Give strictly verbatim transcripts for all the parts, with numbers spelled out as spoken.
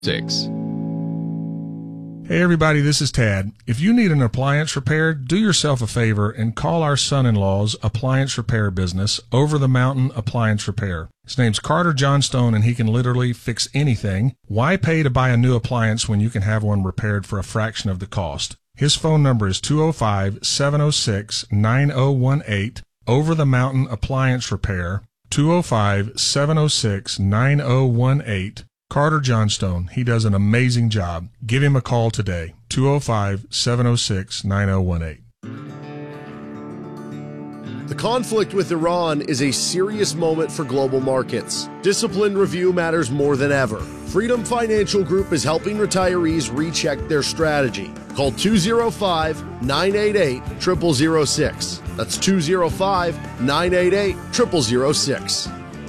Six. Hey everybody, this is Tad. If you need an appliance repaired, do yourself a favor and call our son-in-law's appliance repair business, Over the Mountain Appliance Repair. His name's Carter Johnstone and he can literally fix anything. Why pay to buy a new appliance when you can have one repaired for a fraction of the cost? His phone number is two oh five, seven oh six, nine oh one eight, Over the Mountain Appliance Repair, two oh five, seven oh six, nine oh one eight. Carter Johnstone. He does an amazing job. Give him a call today. two oh five, seven oh six, nine oh one eight. The conflict with Iran is a serious moment for global markets. Disciplined review matters more than ever. Freedom Financial Group is helping retirees recheck their strategy. Call two oh five, nine eight eight, zero zero zero six. That's two oh five, nine eight eight, zero zero zero six.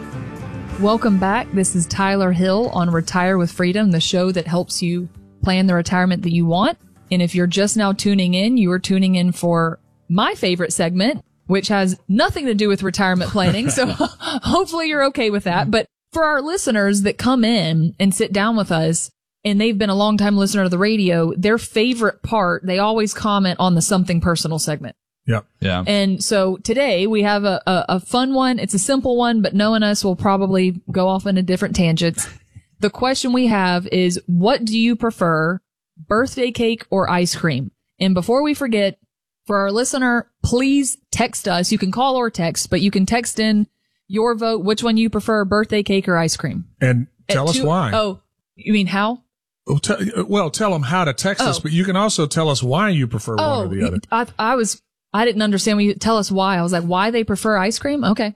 Welcome back. This is Tyler Hill on Retire with Freedom, the show that helps you plan the retirement that you want. And if you're just now tuning in, you are tuning in for my favorite segment, which has nothing to do with retirement planning. So hopefully you're okay with that. But for our listeners that come in and sit down with us, and they've been a long time listener to the radio, their favorite part, they always comment on the Something Personal segment. Yep. Yeah. And so today we have a, a, a fun one. It's a simple one, but knowing us, we'll probably go off into different tangents. The question we have is, what do you prefer, birthday cake or ice cream? And before we forget, for our listener, please text us. You can call or text, but you can text in your vote, which one you prefer, birthday cake or ice cream. And tell us two, why. Oh, you mean how? Well, t- well, tell them how to text oh. us, but you can also tell us why you prefer oh, one or the other. I, I was... I didn't understand when you tell us why. I was like, why they prefer ice cream? Okay.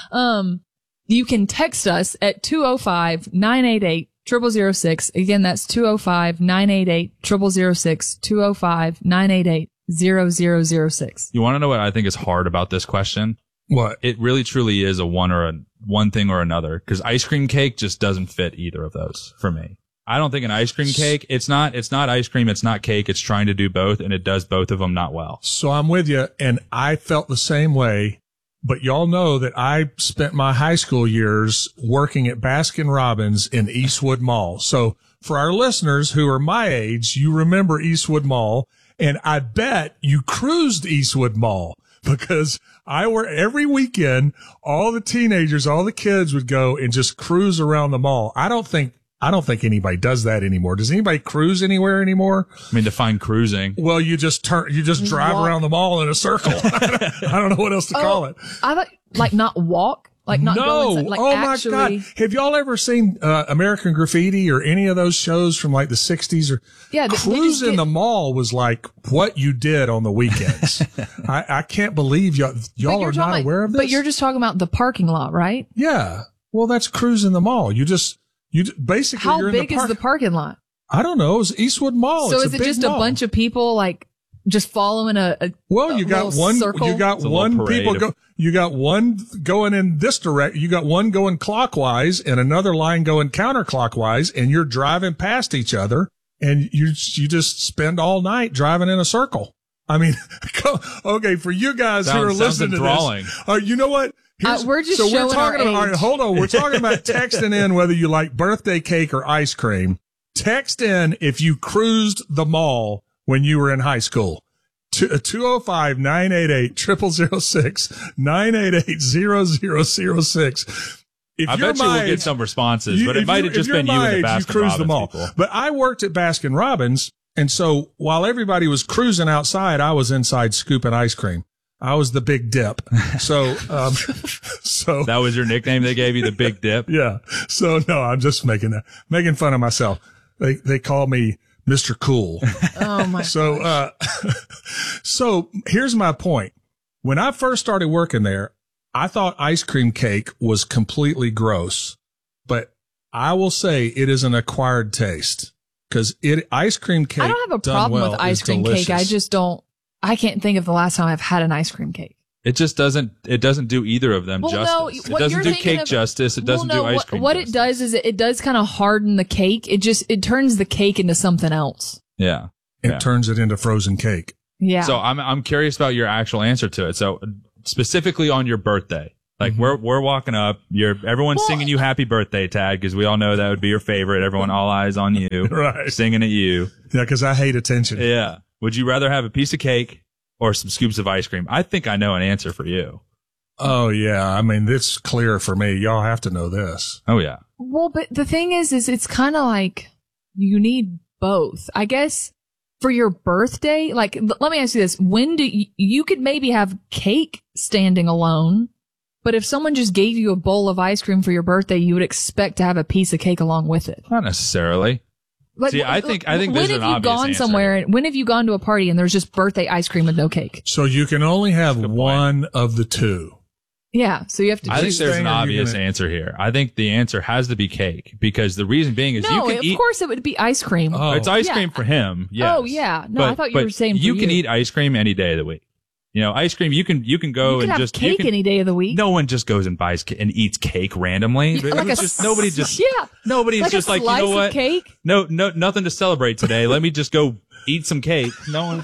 Um, you can text us at two oh five, nine eight eight, zero zero zero six. Again, that's two oh five, nine eight eight, zero zero zero six, two oh five, nine eight eight, zero zero zero six. You want to know what I think is hard about this question? What? It really truly is a one or a one thing or another, because ice cream cake just doesn't fit either of those for me. I don't think an ice cream cake, it's not, it's not ice cream, it's not cake, it's trying to do both, and it does both of them not well. So I'm with you, and I felt the same way, but y'all know that I spent my high school years working at Baskin Robbins in Eastwood Mall. So for our listeners who are my age, you remember Eastwood Mall, and I bet you cruised Eastwood Mall, because I were every weekend, all the teenagers, all the kids would go and just cruise around the mall. I don't think I don't think anybody does that anymore. Does anybody cruise anywhere anymore? I mean, define cruising. Well, you just turn, you just drive walk around the mall in a circle. I don't know what else to oh, call it. I thought, like, not walk, like not no. go inside, like oh actually. my God. Have y'all ever seen uh, American Graffiti or any of those shows from like the sixties? Or yeah, they, cruise they in get, the mall was like what you did on the weekends. I, I can't believe y'all, y'all are not like, aware of this. But you're just talking about the parking lot, right? Yeah. Well, that's cruising the mall. You just, You basically, how you're big in the is the parking lot? I don't know. It's Eastwood Mall. So it's is a it big just mall. a bunch of people like just following a, a well? You a got one. circle? You got one people go. You got one going in this direct. You got one going clockwise and another line going counterclockwise, and you're driving past each other, and you you just spend all night driving in a circle. I mean, okay, for you guys sounds, who are listening to this, uh, you know what? Uh, we're just so showing we're talking our about, all right, age. hold on. We're talking about texting in whether you like birthday cake or ice cream. Text in if you cruised the mall when you were in high school. two oh five, nine eight eight, zero zero zero six, nine eight eight, zero zero zero six. If I bet you we'll get some responses, you, but it might have just been you and the Baskin you cruise the mall. People. But I worked at Baskin Robbins, and so while everybody was cruising outside, I was inside scooping ice cream. I was the Big Dip. So, um, so. That was your nickname they gave you, the Big Dip? Yeah. So, no, I'm just making that, making fun of myself. They, they call me Mister Cool. Oh my. So, uh, so here's my point. When I first started working there, I thought ice cream cake was completely gross, but I will say it is an acquired taste because it, ice cream cake. I don't have a problem well with ice cream delicious. cake. I just don't, I can't think of the last time I've had an ice cream cake. It just doesn't, it doesn't do either of them well, justice. No, it doesn't do cake of, justice. It doesn't well, no, do ice what, cream what justice. it does is it, it does kind of harden the cake. It just, it turns the cake into something else. Yeah. It yeah. turns it into frozen cake. Yeah. So I'm, I'm curious about your actual answer to it. So specifically on your birthday, Like Mm-hmm. we're we're walking up, you're everyone's Well, singing you happy birthday, Tad, because we all know that would be your favorite. Everyone, all eyes on you, Right. singing at you. Yeah, because I hate attention. Yeah. Would you rather have a piece of cake or some scoops of ice cream? I think I know an answer for you. Oh, yeah. I mean, it's clear for me. Y'all have to know this. Oh yeah. Well, but the thing is, is it's kind of like you need both. I guess for your birthday, like, l- let me ask you this. When do you, you could maybe have cake standing alone, but if someone just gave you a bowl of ice cream for your birthday, you would expect to have a piece of cake along with it. Not necessarily. Like, See, I think- I think when there's have an you obvious gone answer somewhere? here. When have you gone to a party and there's just birthday ice cream with no cake? So you can only have Good point. one of the two. Yeah, so you have to. I think choose. there's thing an are you obvious gonna- answer here. I think the answer has to be cake because the reason being is no, you can of eat. course it would be ice cream. Oh. It's ice Yeah. cream for him. Yes. Oh, yeah. No, I But- thought you but were saying for you can you. eat ice cream any day of the week. You know, ice cream. You can you can go you can and have just you cake can, any day of the week. No one just goes and buys ca- and eats cake randomly. Yeah, It like was a just s- nobody just yeah, nobody's like just a like slice you know of what? cake. No, no, nothing to celebrate today. Let me just go eat some cake. No one.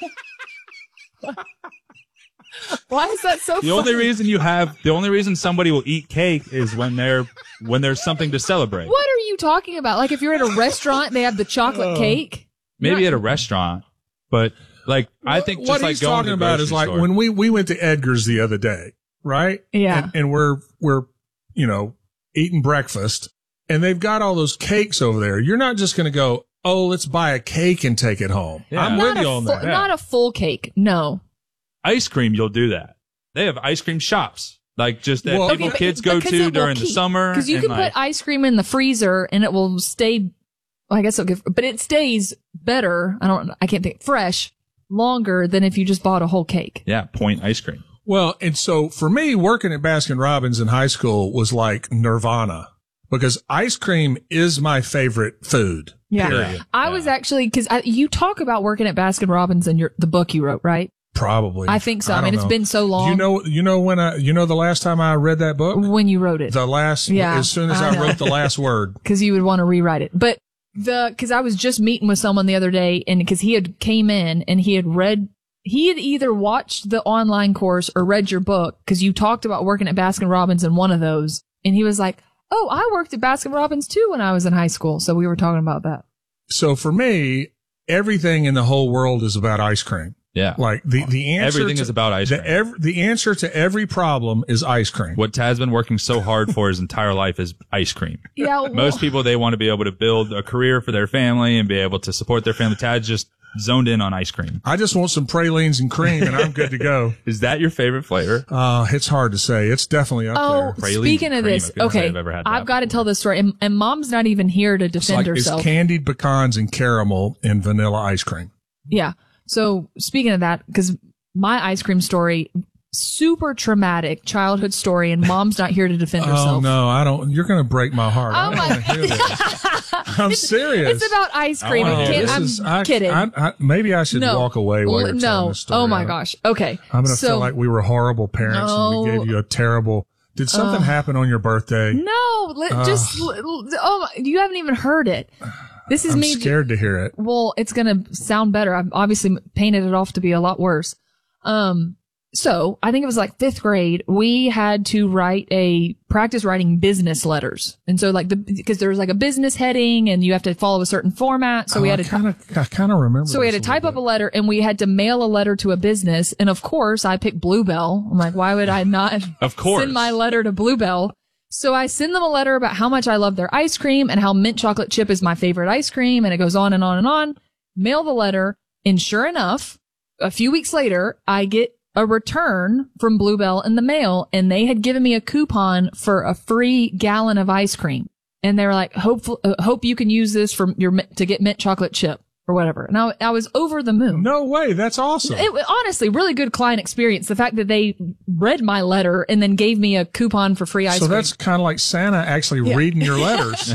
Why is that so? The funny? only reason you have the only reason somebody will eat cake is when they're when there's something to celebrate. What are you talking about? Like if you're at a restaurant, they have the chocolate cake. Maybe Not- at a restaurant, but like I think just what like he's going talking to the about is grocery like store. when we, we went to Edgar's the other day, right? Yeah. And, and we're, we're, you know, eating breakfast and they've got all those cakes over there. You're not just going to go, oh, let's buy a cake and take it home. Yeah. I'm Not with a you on full, that. not a full cake. No. ice cream, you'll do that. They have ice cream shops, like just that Well- people Okay, but- kids but go 'cause to it will during the keep- summer. Because you and, can like, put ice cream in the freezer and it will stay. Well, I guess it'll give, but it stays better. I don't. I can't think fresh longer than if you just bought a whole cake. yeah, point ice cream. Well, and so for me, working at Baskin Robbins in high school was like nirvana because ice cream is my favorite food. Yeah. Period. I Yeah. was actually because you talk about working at Baskin Robbins in your the book you wrote, right? Probably. I think so. I, don't mean, it's know. been so long. You know, you know when I, you know, the last time I read that book, when you wrote it. the last, Yeah, as soon as I I, know. wrote the last word. Because you would want to rewrite it. But the, because I was just meeting with someone the other day and because he had came in and he had read, he had either watched the online course or read your book because you talked about working at Baskin Robbins in one of those. And he was like, oh, I worked at Baskin Robbins too when I was in high school. So we were talking about that. So for me, everything in the whole world is about ice cream. Yeah, Like the, the answer everything to, is about ice the, cream. ev- the answer to every problem is ice cream. What Tad's been working so hard for his entire life is ice cream. Yeah. Well, Most people, they want to be able to build a career for their family and be able to support their family. Tad's just zoned in on ice cream. I just want some pralines and cream and I'm good to go. Is that your favorite flavor? Uh, it's hard to say. It's definitely up Oh, there. Praline speaking of cream. this, I couldn't say okay, I've ever had that I've got to before. tell this story, and, and Mom's not even here to It's defend like it's herself. candied pecans and caramel and vanilla ice cream. Yeah. So speaking of that, because my ice cream story, super traumatic childhood story, and Mom's not here to defend Oh herself. no, I don't. You're going to break my heart. Oh I don't my- want to hear this. I'm serious. It's about ice cream. wanna I hear can't, this. I'm is- I- kidding. I, I, maybe I should no. walk away while L- you're telling No. this story. Oh my I- gosh. Okay. I'm going to so, feel like we were horrible parents and we No. gave you a terrible. Did something happen on your birthday? No, let, just, l- l- oh, my, you haven't even heard it. This is I'm me. scared to hear it. Well, it's going to sound better. I've obviously painted it off to be a lot worse. Um, so I think it was like fifth grade. We had to write a practice writing business letters. And so like the, because there was like a business heading and you have to follow a certain format. So we Oh, had I to, kind of, I kind of remember. so we had to this type little up a letter and we had to mail a letter to a business. And of course I picked Bluebell. I'm like, why would I not Of course. send my letter to Bluebell? So I send them a letter about how much I love their ice cream and how mint chocolate chip is my favorite ice cream. And it goes on and on and on. Mail the letter. And sure enough, a few weeks later, I get a return from Bluebell in the mail and they had given me a coupon for a free gallon of ice cream. And they were like, hope, uh, hope you can use this for your, mint- to get mint chocolate chip or whatever. And I, I was over the moon. No way. That's awesome. It was honestly really good client experience. The fact that they read my letter and then gave me a coupon for free ice so cream. that's kind of like Santa actually reading your letters.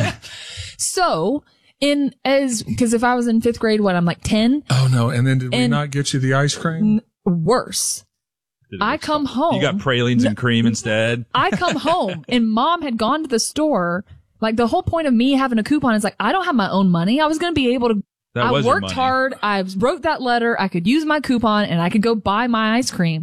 So in as, cause if I was in fifth grade, what I'm like ten, Oh no. And then did we And- not get you the ice cream? worse. I come home. You got pralines and cream instead. I come home and Mom had gone to the store. Like the whole point of me having a coupon is like, I don't have my own money. I was going to be able to, That I was your worked money. hard. I wrote that letter. I could use my coupon and I could go buy my ice cream.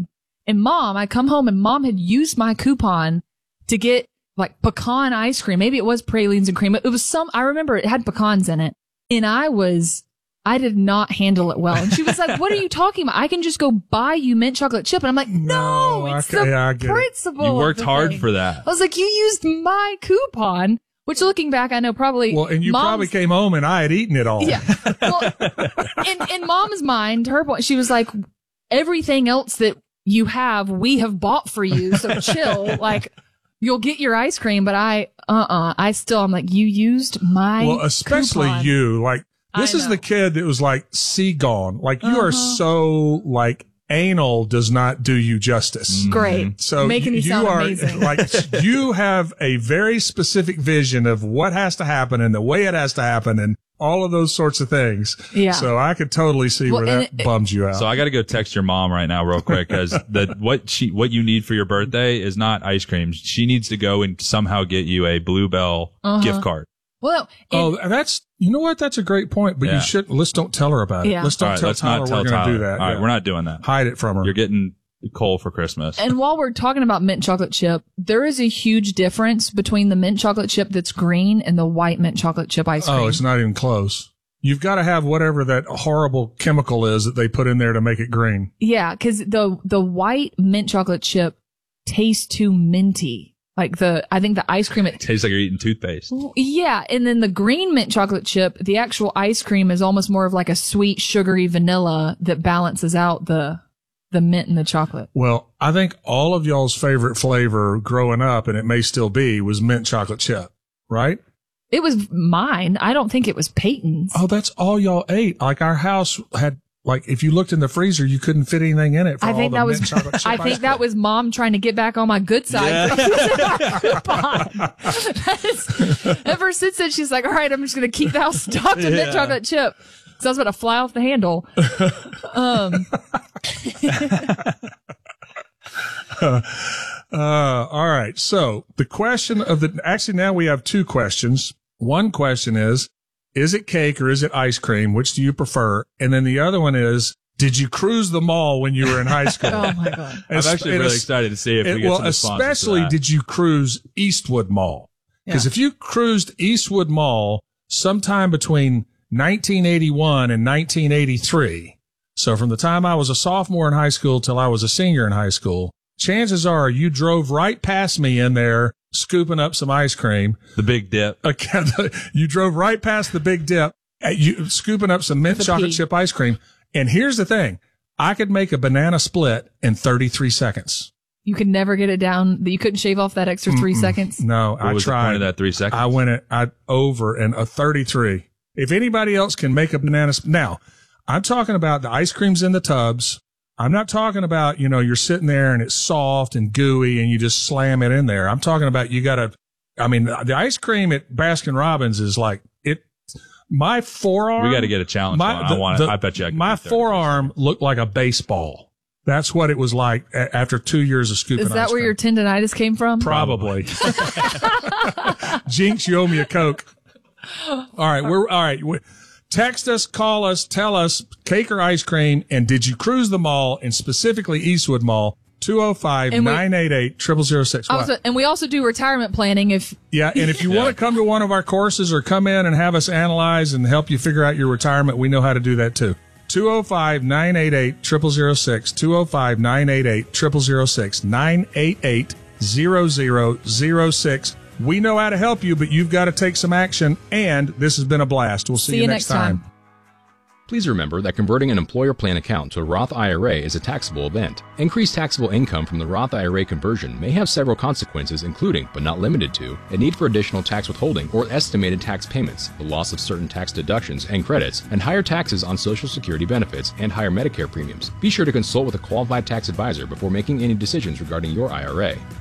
And mom, I come home and mom had used my coupon to get like pecan ice cream. Maybe it was pralines and cream. It was some, I remember it had pecans in it. And I was, I did not handle it well. And she was like, what are you talking about? I can just go buy you mint chocolate chip. And I'm like, no, No, it's okay, the yeah, I get it. principle. You of worked the hard thing. for that. I was like, you used my coupon, which looking back, I know probably. Well, and you mom's- probably came home and I had eaten it all. Yeah. Well, in, in mom's mind, her point, she was like, everything else that you have, we have bought for you. So chill. Like, you'll get your ice cream, but I, uh-uh. I still, I'm like, you used my Well, especially coupon. you. Like, this I is know. the kid that was like, see gone. Like, you are Uh-huh. so, like, anal does not do you justice. Great. So Making me you sound are amazing. like, you have a very specific vision of what has to happen and the way it has to happen and all of those sorts of things. Yeah. So I could totally see Well, where that and it- bums you out. So I got to go text your mom right now real quick because the what she what you need for your birthday is not ice cream. She needs to go and somehow get you a Bluebell Uh-huh. gift card. Well, oh, that's, you know what? That's a great point, but Yeah. you should, let's don't tell her about it. Yeah. Let's don't All right, tell let's Tyler not tell we're going to Tyler. do that. All right, Yeah. we're not doing that. Hide it from her. You're getting coal for Christmas. and while we're talking about mint chocolate chip, there is a huge difference between the mint chocolate chip that's green and the white mint chocolate chip ice cream. Oh, it's not even close. You've got to have whatever that horrible chemical is that they put in there to make it green. Yeah, because the the white mint chocolate chip tastes too minty. Like the, I think the ice cream, it, Tastes like you're eating toothpaste. yeah. And then the green mint chocolate chip, the actual ice cream is almost more of like a sweet, sugary vanilla that balances out the the mint and the chocolate. Well, I think all of y'all's favorite flavor growing up, and it may still be, was mint chocolate chip, right? It was mine. I don't think it was Peyton's. Oh, that's all y'all ate. Like our house had, like if you looked in the freezer, you couldn't fit anything in it. For I all think the that was. mint chocolate chip I ice think that cream. was mom trying to get back on my good side. for using our coupon. That is- ever since then, she's like, "All right, I'm just going to keep the house stocked with mint chocolate chip." So I was about to fly off the handle. Um, Uh, all right. So the question of the, actually now we have two questions. One question is, is it cake or is it ice cream? Which do you prefer? And then the other one is, did you cruise the mall when you were in high school? oh my god! I'm actually And really es- excited to see if we and- get well, some responses to especially that. did you cruise Eastwood Mall? Because Yeah. if you cruised Eastwood Mall sometime between nineteen eighty-one and nineteen eighty-three, so from the time I was a sophomore in high school till I was a senior in high school, chances are you drove right past me in there scooping up some ice cream. the big dip. Okay, you drove right past the Big Dip, uh, you scooping up some mint The chocolate P. chip ice cream. And here's the thing. I could make a banana split in thirty-three seconds. You could never get it down. You couldn't shave off that extra three seconds. No, What I was the tried. point of that three seconds? I went it I over and a thirty-three. If anybody else can make a banana sp- now, I'm talking about the ice creams in the tubs. I'm not talking about, you know, you're sitting there and it's soft and gooey and you just slam it in there. I'm talking about you got to, I mean, the ice cream at Baskin Robbins is like it, my forearm. We got to get a challenge. My, one. I the- want. the- it. I bet you. I could my beat thirty. forearm looked like a baseball. That's what it was like a- after two years of scooping Is that ice where cream. your tendonitis came from? Probably. Jinx, you owe me a Coke. All right. We're all right. we text us, call us, tell us cake or ice cream. And did you cruise the mall and specifically Eastwood Mall? two oh five, nine eight eight, zero zero zero six. Also, and we also do retirement planning. If Yeah. And if you want to come to one of our courses or come in and have us analyze and help you figure out your retirement, we know how to do that too. two oh five, nine eight eight, zero zero zero six, two oh five, nine eight eight, zero zero zero six, nine eight eight, zero zero zero six. We know how to help you, but you've got to take some action. And this has been a blast. We'll see, see you next time. Please remember that converting an employer plan account to a Roth I R A is a taxable event. Increased taxable income from the Roth I R A conversion may have several consequences, including, but not limited to, a need for additional tax withholding or estimated tax payments, the loss of certain tax deductions and credits, and higher taxes on Social Security benefits and higher Medicare premiums. Be sure to consult with a qualified tax advisor before making any decisions regarding your I R A.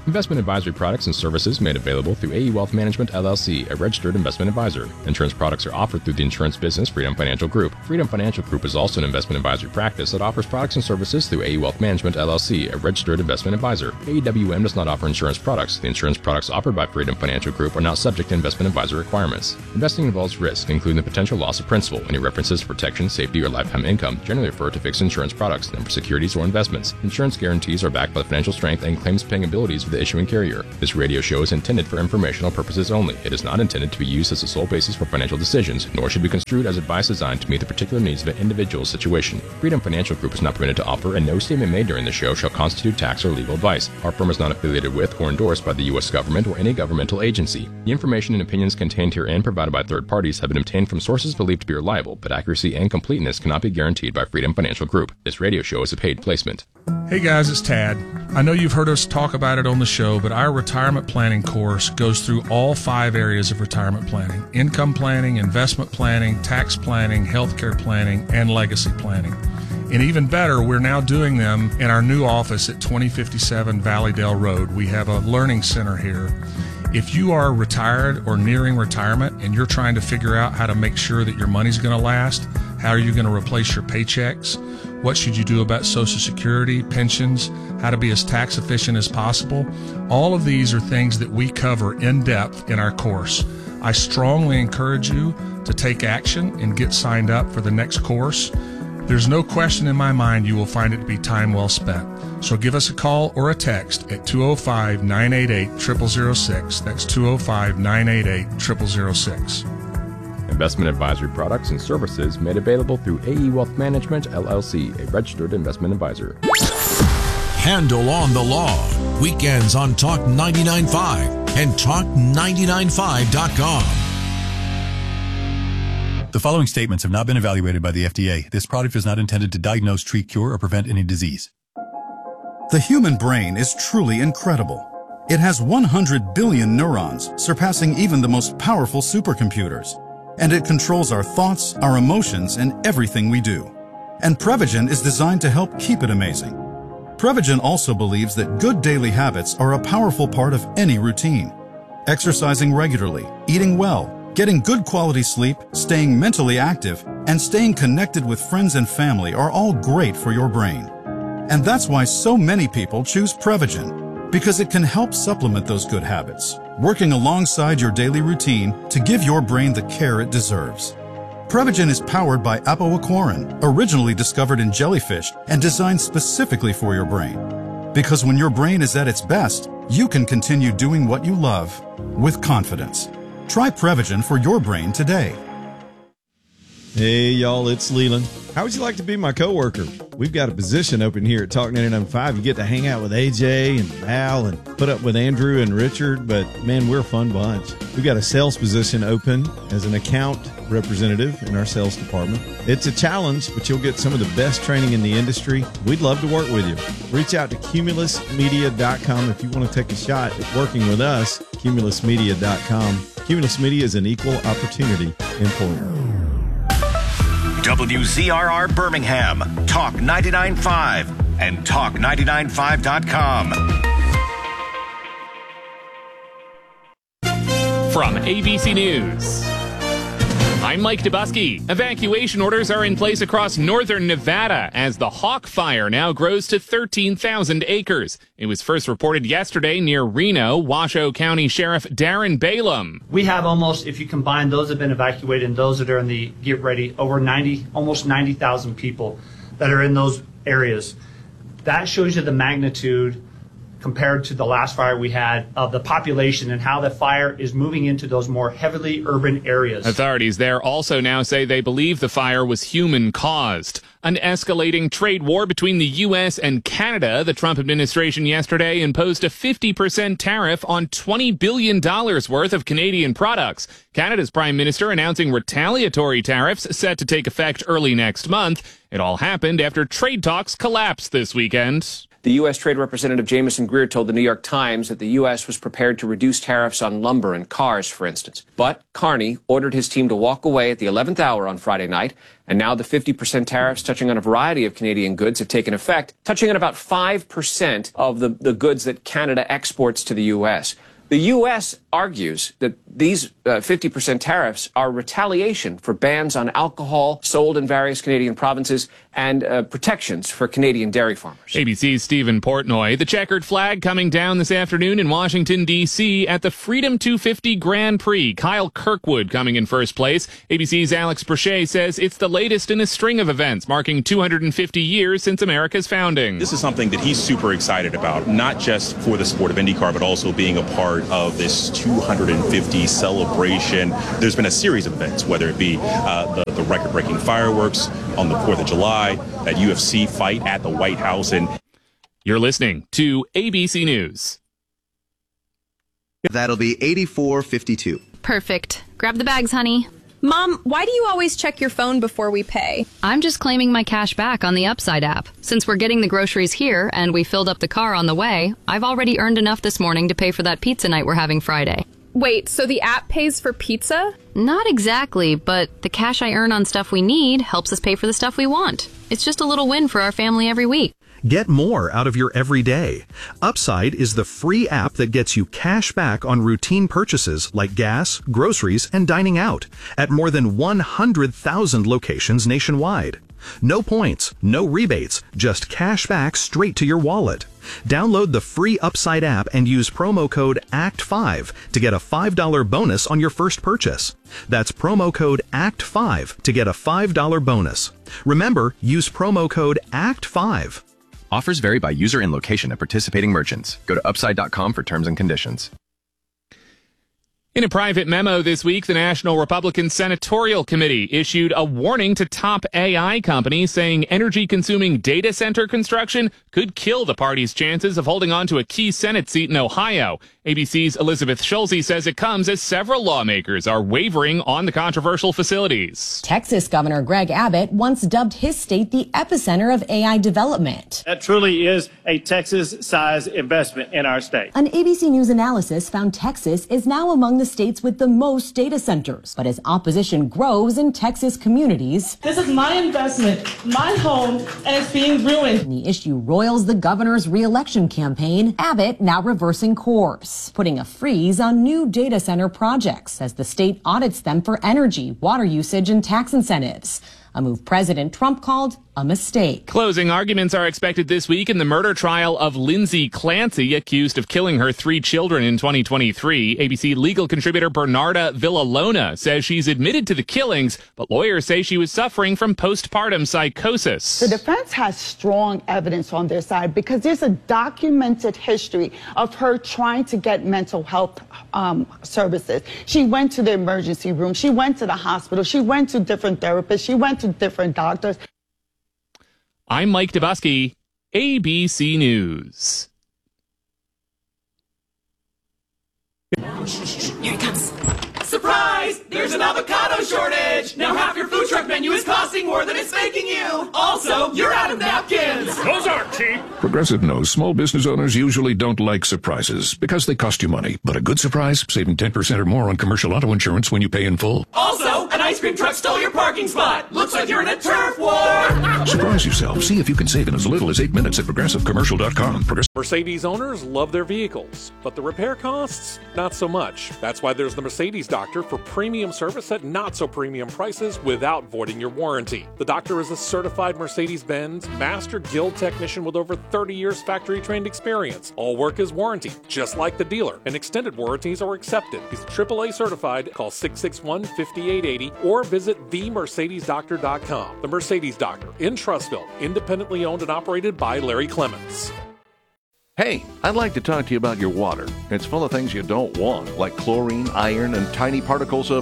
Investment advisory products and services made available through A E Wealth Management, L L C, a registered investment advisor. Insurance products are offered through the insurance business Freedom Financial Group. Freedom Financial Group is also an investment advisory practice that offers products and services through A E Wealth Management, L L C, a registered investment advisor. A E W M does not offer insurance products. The insurance products offered by Freedom Financial Group are not subject to investment advisor requirements. Investing involves risk, including the potential loss of principal. Any references to protection, safety, or lifetime income generally refer to fixed insurance products, never securities or investments. Insurance guarantees are backed by the financial strength and claims-paying abilities of the issuing carrier. This radio show is intended for informational purposes only. It is not intended to be used as the sole basis for financial decisions, nor should be construed as advice designed to meet the particular needs of an individual's situation. Freedom Financial Group is not permitted to offer, and no statement made during the show shall constitute tax or legal advice. Our firm is not affiliated with or endorsed by the U S government or any governmental agency. The information and opinions contained herein provided by third parties have been obtained from sources believed to be reliable, but accuracy and completeness cannot be guaranteed by Freedom Financial Group. This radio show is a paid placement. Hey guys, it's Tad. I know you've heard us talk about it on the show, but our retirement planning course goes through all five areas of retirement planning: income planning, investment planning, tax planning, healthcare planning, and legacy planning. And even better, we're now doing them in our new office at twenty fifty-seven Valleydale Road. We have a learning center here. If you are retired or nearing retirement and you're trying to figure out how to make sure that your money's going to last, how are you going to replace your paychecks, what should you do about Social Security, pensions, how to be as tax efficient as possible, all of these are things that we cover in depth in our course. I strongly encourage you to take action and get signed up for the next course. There's no question in my mind you will find it to be time well spent. So give us a call or a text at two oh five, nine eight eight, zero zero zero six. That's two oh five, nine eight eight, zero zero zero six. Investment advisory products and services made available through A E Wealth Management, L L C, a registered investment advisor. Handle on the Law. Weekends on Talk ninety-nine point five and talk ninety-nine five dot com. The following statements have not been evaluated by the F D A. This product is not intended to diagnose, treat, cure, or prevent any disease. The human brain is truly incredible. It has one hundred billion neurons, surpassing even the most powerful supercomputers. And it controls our thoughts, our emotions, and everything we do. And Prevagen is designed to help keep it amazing. Prevagen also believes that good daily habits are a powerful part of any routine. Exercising regularly, eating well, getting good quality sleep, staying mentally active, and staying connected with friends and family are all great for your brain. And that's why so many people choose Prevagen, because it can help supplement those good habits, working alongside your daily routine to give your brain the care it deserves. Prevagen is powered by apoaquarin, originally discovered in jellyfish and designed specifically for your brain. Because when your brain is at its best, you can continue doing what you love with confidence. Try Prevagen for your brain today. Hey, y'all, it's Leland. How would you like to be my coworker? We've got a position open here at Talk ninety-nine point five. You get to hang out with A J and Val and put up with Andrew and Richard, but, man, we're a fun bunch. We've got a sales position open as an account representative in our sales department. It's a challenge, but you'll get some of the best training in the industry. We'd love to work with you. Reach out to cumulus media dot com if you want to take a shot at working with us, cumulus media dot com. Cumulus Media is an equal opportunity employer. W Z R R Birmingham, Talk ninety-nine point five, and talk ninety-nine point five dot com. From A B C News, I'm Mike Dubusky. Evacuation orders are in place across northern Nevada as the Hawk Fire now grows to thirteen thousand acres. It was first reported yesterday near Reno. Washoe County Sheriff Darren Balaam. We have almost, if you combine those that have been evacuated and those that are in the get ready, over ninety, almost ninety thousand people that are in those areas. That shows you the magnitude compared to the last fire we had of the population and how the fire is moving into those more heavily urban areas. Authorities there also now say they believe the fire was human-caused. An escalating trade war between the U S and Canada. The Trump administration yesterday imposed a fifty percent tariff on twenty billion dollars worth of Canadian products. Canada's Prime Minister announcing retaliatory tariffs set to take effect early next month. It all happened after trade talks collapsed this weekend. The U S Trade Representative Jameson Greer told the New York Times that the U S was prepared to reduce tariffs on lumber and cars, for instance. But Carney ordered his team to walk away at the eleventh hour on Friday night, and now the fifty percent tariffs touching on a variety of Canadian goods have taken effect, touching on about five percent of the, the goods that Canada exports to the U S. The U S argues that these uh, fifty percent tariffs are retaliation for bans on alcohol sold in various Canadian provinces and uh, protections for Canadian dairy farmers. A B C's Stephen Portnoy. The checkered flag coming down this afternoon in Washington, D C at the Freedom two fifty Grand Prix. Kyle Kirkwood coming in first place. A B C's Alex Brochet says it's the latest in a string of events marking two hundred fifty years since America's founding. This is something that he's super excited about, not just for the sport of IndyCar, but also being a part of this two hundred fifty celebration. There's been a series of events, whether it be uh, the, the record-breaking fireworks on the fourth of July, that U F C fight at the White House. And you're listening to A B C News. That'll be eighty-four fifty-two. Perfect. Grab the bags, honey. Mom, why do you always check your phone before we pay? I'm just claiming my cash back on the Upside app. Since we're getting the groceries here and we filled up the car on the way, I've already earned enough this morning to pay for that pizza night we're having Friday. Wait, so the app pays for pizza? Not exactly, but the cash I earn on stuff we need helps us pay for the stuff we want. It's just a little win for our family every week. Get more out of your everyday. Upside is the free app that gets you cash back on routine purchases like gas, groceries, and dining out at more than one hundred thousand locations nationwide. No points, no rebates, just cash back straight to your wallet. Download the free Upside app and use promo code A C T five to get a five dollars bonus on your first purchase. That's promo code A C T five to get a five dollars bonus. Remember, use promo code A C T five. Offers vary by user and location at participating merchants. Go to upside dot com for terms and conditions. In a private memo this week, the National Republican Senatorial Committee issued a warning to top A I companies saying energy-consuming data center construction could kill the party's chances of holding on to a key Senate seat in Ohio. A B C's Elizabeth Schulze says it comes as several lawmakers are wavering on the controversial facilities. Texas Governor Greg Abbott once dubbed his state the epicenter of A I development. That truly is a Texas-sized investment in our state. An A B C News analysis found Texas is now among the states with the most data centers. But as opposition grows in Texas communities, this is my investment, my home, and it's being ruined. The issue roils the governor's re-election campaign. Abbott now reversing course, putting a freeze on new data center projects as the state audits them for energy, water usage, and tax incentives. A move President Trump called a mistake. Closing arguments are expected this week in the murder trial of Lindsay Clancy, accused of killing her three children in twenty twenty-three. A B C legal contributor Bernarda Villalona says she's admitted to the killings, but lawyers say she was suffering from postpartum psychosis. The defense has strong evidence on their side because there's a documented history of her trying to get mental health um, services. She went to the emergency room. She went to the hospital. She went to different therapists. She went to different doctors. I'm Mike Dubusky, A B C News. Here it comes. Surprise! There's an avocado shortage! Now half your food truck menu is costing more than it's making you! Also, you're out of napkins! Those aren't cheap! Progressive knows small business owners usually don't like surprises because they cost you money. But a good surprise, saving ten percent or more on commercial auto insurance when you pay in full. Also, an ice cream truck stole your parking spot! Looks like you're in a turf war! Surprise yourself. See if you can save in as little as eight minutes at progressive commercial dot com. Progressive- Mercedes owners love their vehicles, but the repair costs, not so much. That's why there's the Mercedes Doctor for premium service at not so premium prices without voiding your warranty. The Doctor is a certified Mercedes-Benz Master Guild technician with over thirty years factory trained experience. All work is warranted, just like the dealer, and extended warranties are accepted. He's triple A certified. Call six six one, five eight eight zero or visit the mercedes doctor dot com. The Mercedes Doctor in Trussville, independently owned and operated by Larry Clements. Hey, I'd like to talk to you about your water. It's full of things you don't want, like chlorine, iron, and tiny particles of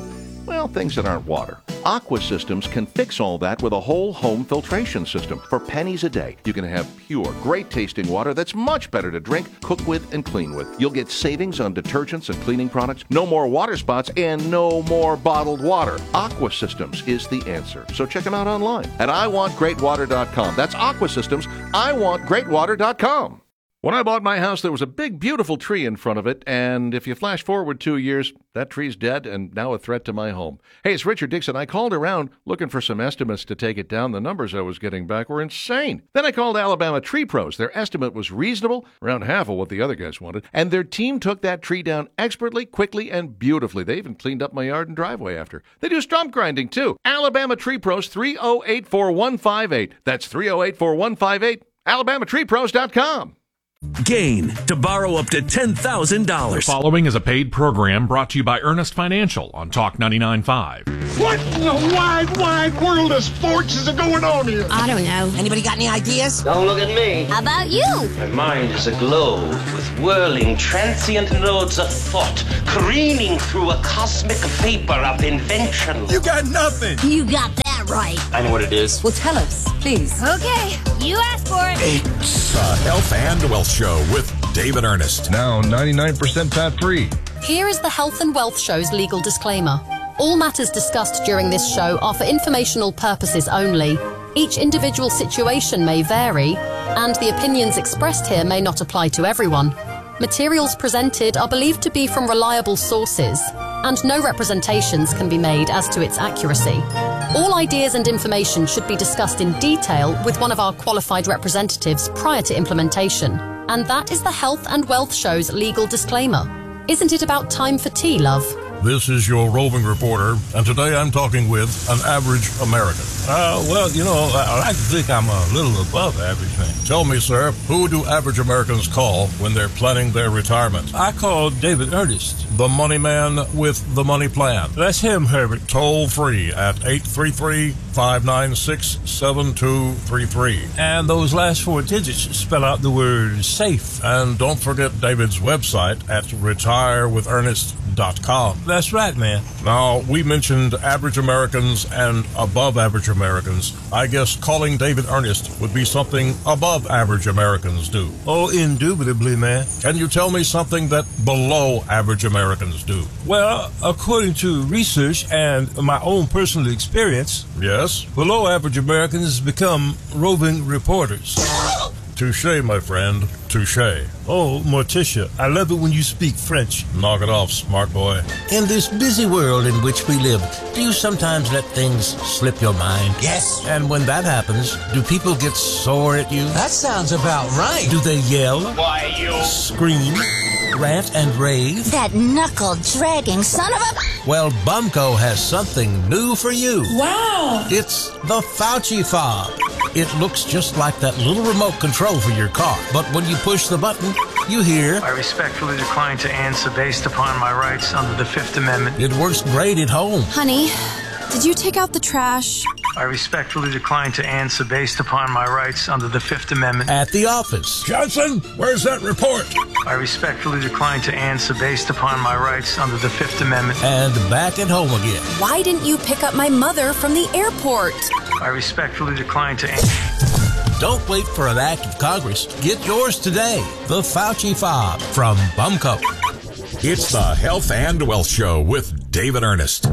well, things that aren't water. Aqua Systems can fix all that with a whole home filtration system. For pennies a day, you can have pure, great-tasting water that's much better to drink, cook with, and clean with. You'll get savings on detergents and cleaning products, no more water spots, and no more bottled water. Aqua Systems is the answer. So check them out online at I want great water dot com. That's Aqua Systems, I want great water dot com. When I bought my house, there was a big, beautiful tree in front of it, and if you flash forward two years, that tree's dead and now a threat to my home. Hey, it's Richard Dixon. I called around looking for some estimates to take it down. The numbers I was getting back were insane. Then I called Alabama Tree Pros. Their estimate was reasonable, around half of what the other guys wanted, and their team took that tree down expertly, quickly, and beautifully. They even cleaned up my yard and driveway after. They do stump grinding, too. Alabama Tree Pros, three oh eight, four one five eight. That's three oh eight, four one five eight. alabama tree pros dot com. Gain to borrow up to ten thousand dollars. The following is a paid program brought to you by Earnest Financial on Talk ninety-nine point five. What in the wide, wide world of sports is going on here? I don't know. Anybody got any ideas? Don't look at me. How about you? My mind is aglow with whirling, transient nodes of thought, careening through a cosmic vapor of invention. You got nothing. You got that right. I know what it is. Well, tell us, please. Okay, you asked for it. It's the Health and Wealth Show with David Ernest. Now ninety-nine percent fat-free. Here is the Health and Wealth Show's legal disclaimer. All matters discussed during this show are for informational purposes only. Each individual situation may vary, and the opinions expressed here may not apply to everyone. Materials presented are believed to be from reliable sources, and no representations can be made as to its accuracy. All ideas and information should be discussed in detail with one of our qualified representatives prior to implementation. And that is the Health and Wealth Show's legal disclaimer. Isn't it about time for tea, love? This is your roving reporter, and today I'm talking with an average American. Uh, well, you know, I like to think I'm a little above average, man. Tell me, sir, who do average Americans call when they're planning their retirement? I call David Ernest. The money man with the money plan. That's him, Herbert. Toll free at eight three three, five nine six, seven two three three. And those last four digits spell out the word safe. And don't forget David's website at retire with ernest dot com. That's right, man. Now, we mentioned average Americans and above average Americans. I guess calling David Ernest would be something above average Americans do. Oh, indubitably, man. Can you tell me something that below average Americans do? Well, according to research and my own personal experience, yes, below average Americans become roving reporters. Touché, my friend. Touché. Oh, Morticia, I love it when you speak French. Knock it off, smart boy. In this busy world in which we live, do you sometimes let things slip your mind? Yes. And when that happens, do people get sore at you? That sounds about right. Do they yell? Why, you... Scream? Rant and rave? That knuckle-dragging son of a... Well, Bumco has something new for you. Wow! It's the Fauci fob. It looks just like that little remote control for your car. But when you push the button, you hear... I respectfully decline to answer based upon my rights under the Fifth Amendment. It works great at home. Honey, did you take out the trash? I respectfully decline to answer based upon my rights under the Fifth Amendment. At the office. Johnson, where's that report? I respectfully decline to answer based upon my rights under the Fifth Amendment. And back at home again. Why didn't you pick up my mother from the airport? I respectfully decline to answer. Don't wait for an act of Congress. Get yours today. The Fauci fob from Bumco. It's the Health and Wealth Show with David Ernest.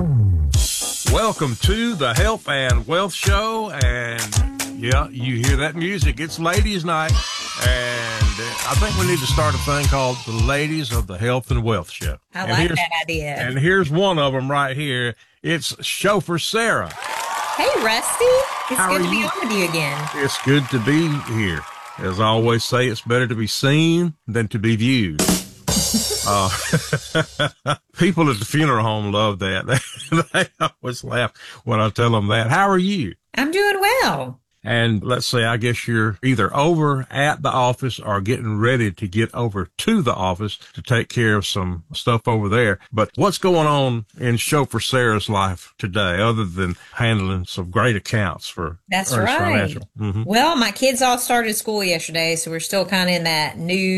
Welcome to the Health and Wealth Show, and yeah, you hear that music. It's Ladies' Night, and I think we need to start a thing called the Ladies of the Health and Wealth Show. I and like that idea. And here's one of them right here. It's Chauffeur Sarah. Hey, Rusty. It's How good are to be you? on with you again. It's good to be here. As I always say, it's better to be seen than to be viewed. Uh, people at the funeral home love that. They, they always laugh when I tell them that. How are you? I'm doing well. And let's say, I guess you're either over at the office or getting ready to get over to the office to take care of some stuff over there. But what's going on in Chauffeur Sarah's life today, other than handling some great accounts for That's Ernest right. Financial? Mm-hmm. Well, my kids all started school yesterday, so we're still kind of in that new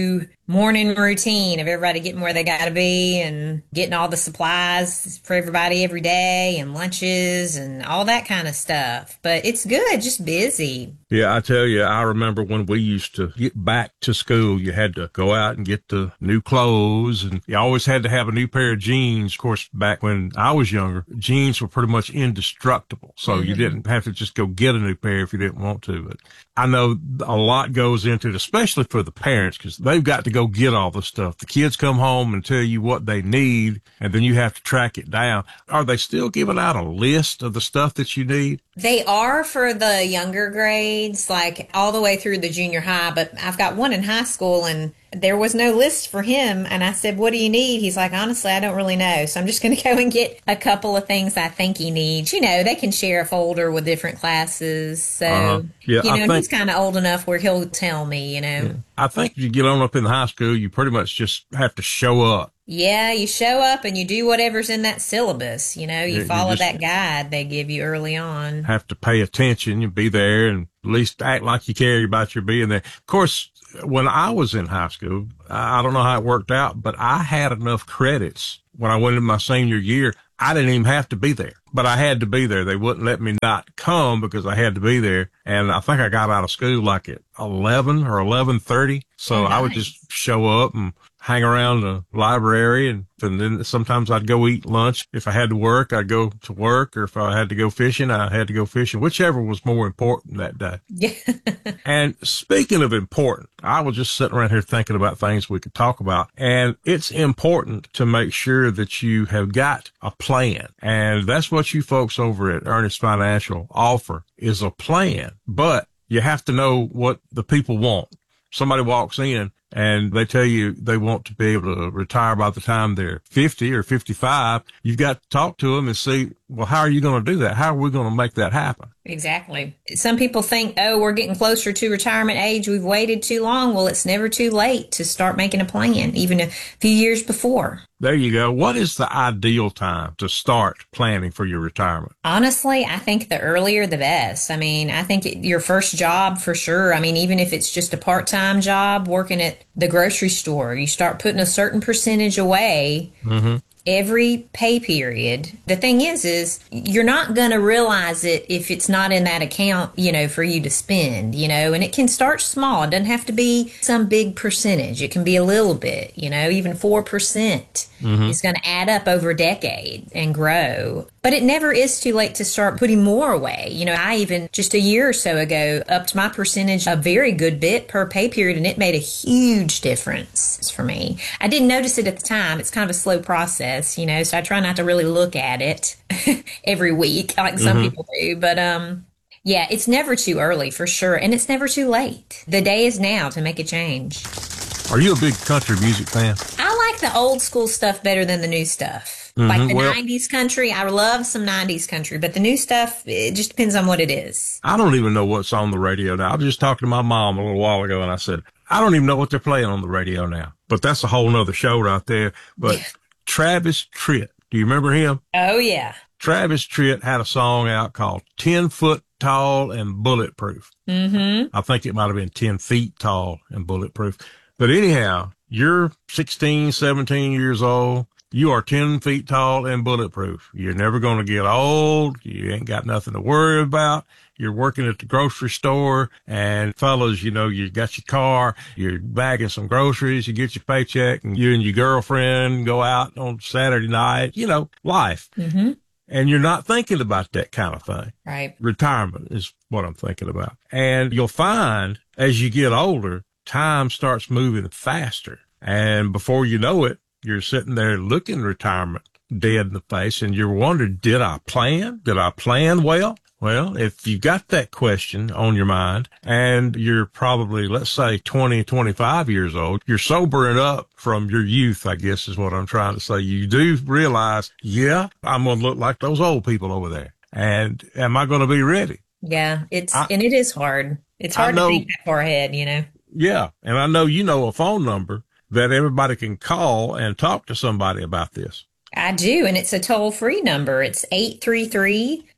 morning routine of everybody getting where they got to be and getting all the supplies for everybody every day and lunches and all that kind of stuff. But it's good, just busy. Yeah, I tell you, I remember when we used to get back to school, you had to go out and get the new clothes, and you always had to have a new pair of jeans. Of course, back when I was younger, jeans were pretty much indestructible, so mm-hmm. you didn't have to just go get a new pair if you didn't want to. But I know a lot goes into it, especially for the parents, because they've got to go get all the stuff. The kids come home and tell you what they need, and then you have to track it down. Are they still giving out a list of the stuff that you need? They are for the younger grades, like all the way through the junior high, but I've got one in high school and there was no list for him. And I said, what do you need? He's like, honestly, I don't really know. So I'm just going to go and get a couple of things I think he needs. You know, they can share a folder with different classes. So, uh-huh. yeah, you know, and he's kind of old enough where he'll tell me, you know. Yeah. I think you get on up in high school, you pretty much just have to show up. Yeah, you show up and you do whatever's in that syllabus. You know, you Yeah, follow you just that guide they give you early on. have to pay attention and be there and at least act like you care about your being there. Of course, when I was in high school, I I don't know how it worked out, but I had enough credits when I went in my senior year. I didn't even have to be there, but I had to be there. They wouldn't let me not come because I had to be there. And I think I got out of school like at eleven or eleven thirty. So Oh, I would nice. just show up and hang around the library, and, and then sometimes I'd go eat lunch. If I had to work, I'd go to work, or if I had to go fishing, I had to go fishing, whichever was more important that day. Yeah. And speaking of important, I was just sitting around here thinking about things we could talk about, and it's important to make sure that you have got a plan. And that's what you folks over at Earnest Financial offer, is a plan, but you have to know what the people want. Somebody walks in and they tell you they want to be able to retire by the time they're fifty or fifty-five. You've got to talk to them and see, well, how are you going to do that? How are we going to make that happen? Exactly. Some people think, oh, we're getting closer to retirement age. We've waited too long. Well, it's never too late to start making a plan, even a few years before. There you go. What is the ideal time to start planning for your retirement? Honestly, I think the earlier the best. I mean, I think it- your first job for sure. I mean, even if it's just a part-time job working at the grocery store, you start putting a certain percentage away Mm-hmm. every pay period. The thing is, is you're not going to realize it if it's not in that account, you know, for you to spend, you know, and it can start small. It doesn't have to be some big percentage. It can be a little bit, you know, even four percent. Mhm. It's going to add up over a decade and grow. But it never is too late to start putting more away. You know, I even just a year or so ago upped my percentage a very good bit per pay period, and it made a huge difference for me. I didn't notice it at the time. It's kind of a slow process, you know, so I try not to really look at it every week like some Mhm. people do. But, um, yeah, it's never too early for sure, and it's never too late. The day is now to make a change. Are you a big country music fan? I like the old school stuff better than the new stuff. Like Mhm, the well- nineties country, I love some nineties country, but the new stuff, it just depends on what it is. I don't even know what's on the radio now. I was just talking to my mom a little while ago, and I said, I don't even know what they're playing on the radio now. But that's a whole nother show right there. But Travis Tritt, do you remember him? Oh, yeah. Travis Tritt had a song out called ten foot Tall and Bulletproof. Mm-hmm. I think it might have been ten feet tall and bulletproof. But anyhow, you're sixteen, seventeen years old. You are ten feet tall and bulletproof. You're never going to get old. You ain't got nothing to worry about. You're working at the grocery store, and fellas, you know, you got your car, you're bagging some groceries, you get your paycheck, and you and your girlfriend go out on Saturday night, you know, life. Mm-hmm. And you're not thinking about that kind of thing. Right. Retirement is what I'm thinking about. And you'll find as you get older, time starts moving faster. And before you know it, you're sitting there looking retirement dead in the face, and you're wondering, did I plan? Did I plan well? Well, if you got that question on your mind and you're probably, let's say, twenty, twenty-five years old, you're sobering up from your youth, I guess is what I'm trying to say. You do realize, yeah, I'm going to look like those old people over there. And am I going to be ready? Yeah, it's, I- and it is hard. It's I hard to know- think that far ahead, you know? Yeah. And I know you know a phone number that everybody can call and talk to somebody about this. I do, and it's a toll-free number. It's eight three three,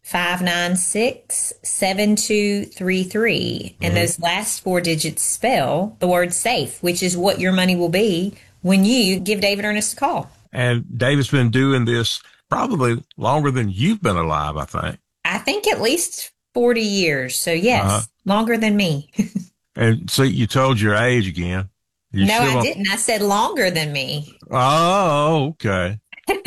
five nine six, seven two three three. And Mhm. those last four digits spell the word SAFE, which is what your money will be when you give David Ernest a call. And David's been doing this probably longer than you've been alive, I think. I think at least forty years. So, yes, Uh-huh. longer than me. And see, you told your age again. You no, still I don't- didn't. I said longer than me. Oh, okay.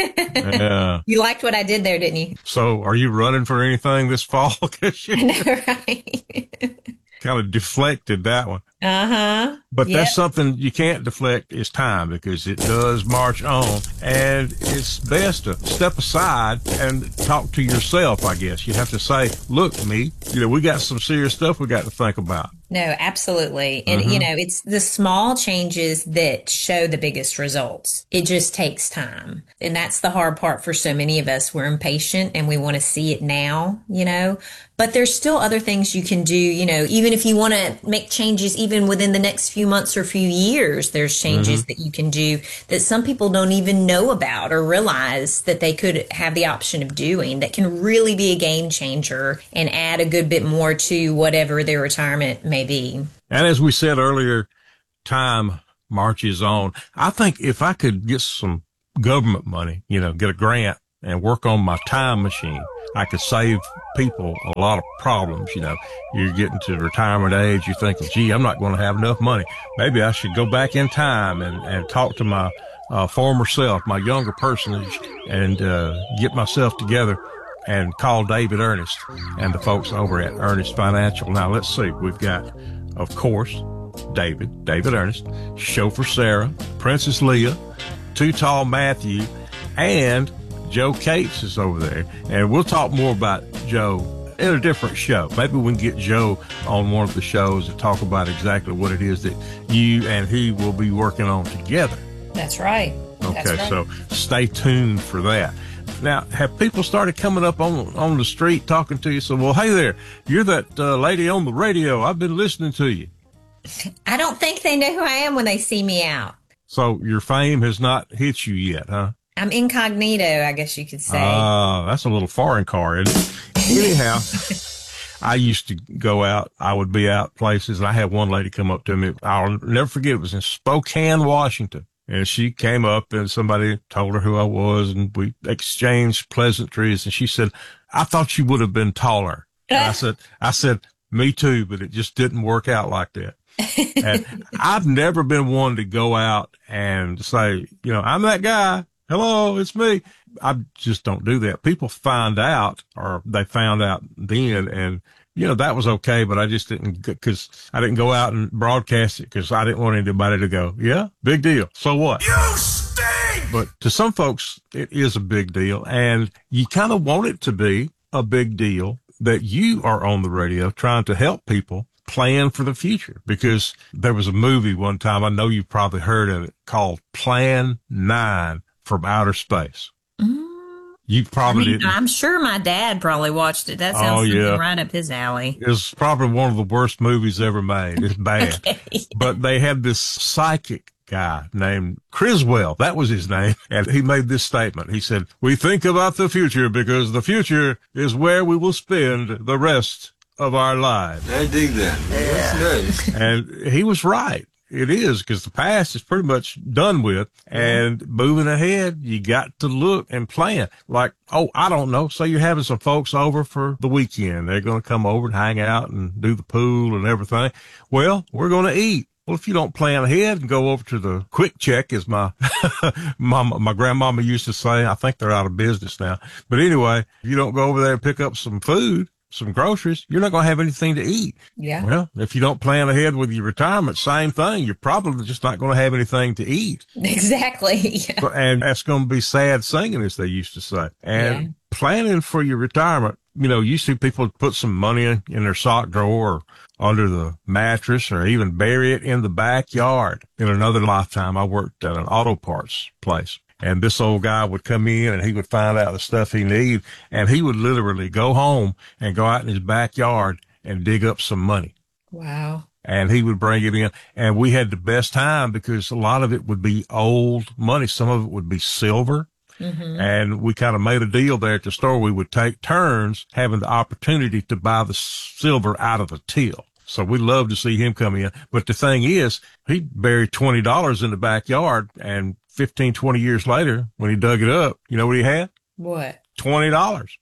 Yeah. You liked what I did there, didn't you? So are you running for anything this fall? 'Cause you I know, right? kind of deflected that one. Uh-huh. But Yep. that's something you can't deflect is time, because it does march on, and it's best to step aside and talk to yourself, I guess. You have to say, look, me, you know, we got some serious stuff we got to think about. No, absolutely. And, Mhm. you know, it's the small changes that show the biggest results. It just takes time. And that's the hard part for so many of us. We're impatient and we want to see it now, you know, but there's still other things you can do, you know, even if you want to make changes even within the next few months or few years, there's changes Mhm. that you can do that some people don't even know about or realize that they could have the option of doing that can really be a game changer and add a good bit more to whatever their retirement may be. And as we said earlier, time marches on. I think if I could get some government money, you know, get a grant and work on my time machine, I could save people a lot of problems. You know, you're getting to retirement age, you're thinking, gee, I'm not going to have enough money. Maybe I should go back in time and, and talk to my uh, former self, my younger personage, and uh, get myself together and call David Ernest and the folks over at Ernest Financial. Now, let's see. We've got, of course, David, David Ernest, Chauffeur Sarah, Princess Leah, Too Tall Matthew, and Joe Cates is over there. And we'll talk more about Joe in a different show. Maybe we can get Joe on one of the shows to talk about exactly what it is that you and he will be working on together. That's right. Okay, That's right. so stay tuned for that. Now, have people started coming up on on the street talking to you? So, well, hey there, you're that uh, lady on the radio. I've been listening to you. I don't think they know who I am when they see me out. So your fame has not hit you yet, huh? I'm incognito, I guess you could say. Ah, that's a little foreign car, isn't it? Anyhow, I used to go out. I would be out places, and I had one lady come up to me. I'll never forget. It was in Spokane, Washington. And she came up and somebody told her who I was, and we exchanged pleasantries. And she said, I thought you would have been taller. And I said, I said, me too, but it just didn't work out like that. And I've never been one to go out and say, you know, I'm that guy. Hello, it's me. I just don't do that. People find out, or they found out then, and you know, that was okay, but I just didn't, because I didn't go out and broadcast it because I didn't want anybody to go, yeah, big deal. So what? You stink! But to some folks, it is a big deal, and you kind of want it to be a big deal that you are on the radio trying to help people plan for the future, because there was a movie one time, I know you've probably heard of it, called Plan nine from Outer Space. Mm. You probably I mean, didn't. I'm sure my dad probably watched it. That sounds Oh, something yeah. right up his alley. It's probably one of the worst movies ever made. It's bad. Okay. But they had this psychic guy named Criswell. That was his name. And he made this statement. He said, we think about the future because the future is where we will spend the rest of our lives. I dig that. That's nice. And he was right. It is, because the past is pretty much done with, and moving ahead, you got to look and plan. Like, oh, I don't know. Say you're having some folks over for the weekend. They're going to come over and hang out and do the pool and everything. Well, we're going to eat. Well, if you don't plan ahead and go over to the Quick Check, as my mama, my grandmama used to say, I think they're out of business now. But anyway, if you don't go over there and pick up some food, some groceries, you're not going to have anything to eat. Yeah. Well, if you don't plan ahead with your retirement, same thing. You're probably just not going to have anything to eat. Exactly. Yeah. And that's going to be sad singing, as they used to say. And Yeah. planning for your retirement, you know, you see people put some money in, in their sock drawer or under the mattress, or even bury it in the backyard. In another lifetime, I worked at an auto parts place. And this old guy would come in and he would find out the stuff he needed, and he would literally go home and go out in his backyard and dig up some money. Wow. And he would bring it in, and we had the best time because a lot of it would be old money. Some of it would be silver. Mm-hmm. And we kind of made a deal there at the store. We would take turns having the opportunity to buy the silver out of the till. So we love to see him come in. But the thing is, he buried twenty dollars in the backyard, and fifteen, twenty years later, when he dug it up, you know what he had? What? twenty dollars.